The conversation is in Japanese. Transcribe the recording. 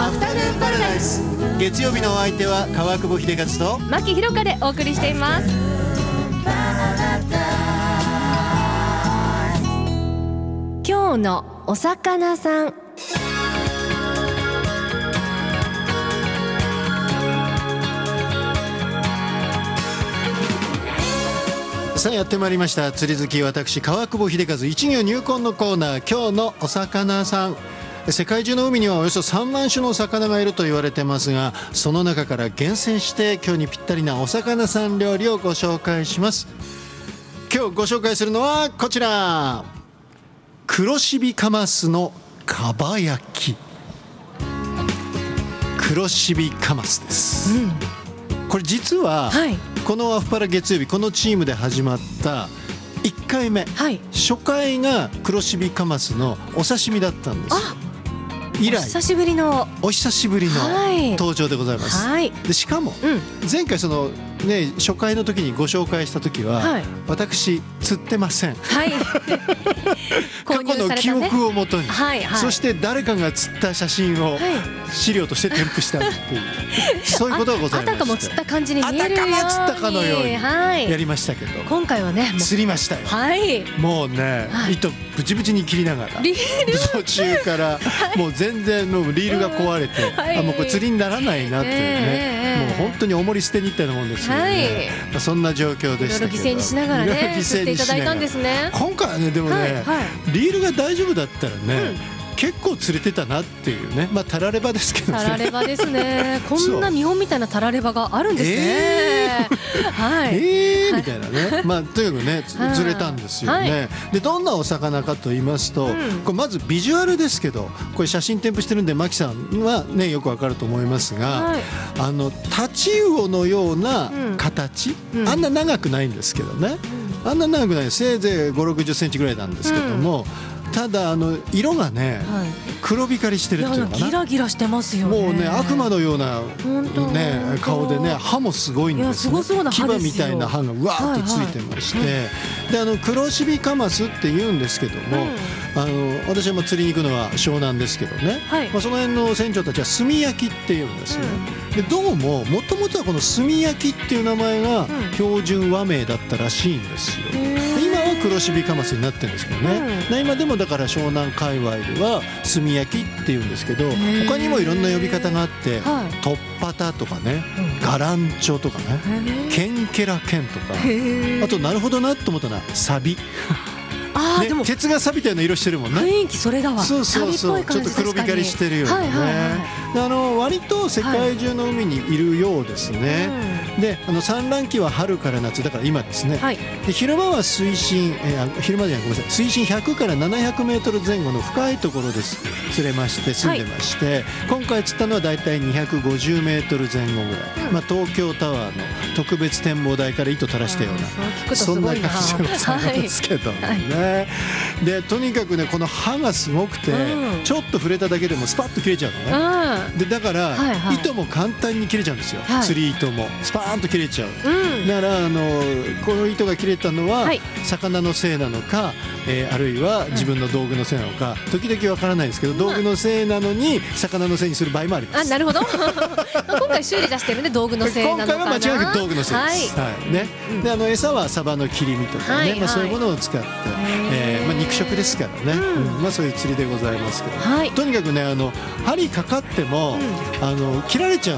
アフタヌーンパラダイス。 月曜日のお相手は川久保秀和と牧ひろかでお送りしています。今日のお魚さん。 さあやってまいりました。釣り好き私川久保秀和一魚入魂のコーナー、今日のお魚さん。世界中の海にはおよそ3万種の魚がいると言われてますが、その中から厳選して今日にぴったりなお魚さん料理をご紹介します。今日ご紹介するのはこちら、黒シビカマスのかば焼き。黒シビカマスです、これ実は、このアフパラ月曜日このチームで始まった1回目、初回が黒シビカマスのお刺身だったんです。以来お久しぶりの登場でございます、でしかも、前回その、初回の時にご紹介した時は、私釣ってません、過去の記憶をもとに、そして誰かが釣った写真を資料として添付したっていうそういうことがございまして、 あたかも釣った感じに見えるように、 あたかも釣ったかのようにやりましたけど、 今回はね釣りましたよ、もうね、糸ブチブチに切りながら途中からもう全然もうリールが壊れて、もうこれ釣りにならないなっていうね、もう本当に重り捨てに行ったようなもんですよね、そんな状況でしたけど、 いろいろ犠牲にしながらね釣っていただいたんですね。 今回はねでもね、リールが大丈夫だったらね、結構釣れてたなっていうね、タラレバですけどね。 タラレバですね。こんな見本みたいなタラレバがあるんですね。 みたいなね。とにかくね釣れたんですよね。でどんなお魚かと言いますと、これまずビジュアルですけど、これ写真添付してるんで牧さんはねよくわかると思いますが、タチウオのような形、あんな長くないんですけどね。あんな長くない、せいぜい5、60センチぐらいなんですけども。ただ色がね、黒光りしてるっていうのかな、 ギラギラしてますよね。 もうね悪魔のような、顔でね、歯もすごいんですね。牙みたいな歯がうわーってついてまして、で黒シビカマスって言うんですけども、私は釣りに行くのは湘南ですけどね、その辺の船長たちは炭焼きって言うんですね、でどうももともとはこの炭焼きっていう名前が標準和名だったらしいんですよ。今は黒シビカマスになってるんですけどね、今でもだから湘南界隈では炭焼きっていうんですけど、他にもいろんな呼び方があって、トッパタとかね、ガランチョとかね、ケンケラケンとか、あとなるほどなと思ったのはサビ。でも鉄が錆びたような色してるもんね。 雰囲気それだわ。 そうそうそう、ちょっと黒光りしてるようなね。割と世界中の海にいるようですね。で産卵期は春から夏だから今ですね。で昼間は水深昼間じゃない、ごめんなさい、水深100から700メートル前後の深いところです釣れまして住んでまして、今回釣ったのはだいたい250メートル前後ぐらい、東京タワーの特別展望台から糸垂らしたような、そんな感じでございますけどね。でとにかくねこの刃がすごくて、ちょっと触れただけでもスパッと切れちゃうのね。でだから、糸も簡単に切れちゃうんですよ、釣り糸もスパーンと切れちゃう、だからこの糸が切れたのは、魚のせいなのか、あるいは自分の道具のせいなのか、時々わからないですけど、道具のせいなのに魚のせいにする場合もあります。 なるほど今回修理出してるね、道具のせいなのかな。 今回は間違いなく道具のせいです、で餌はサバの切り身とかね、そういうものを使って、肉食ですからね、そういう釣りでございますけど、とにかくね針かかっても切られちゃう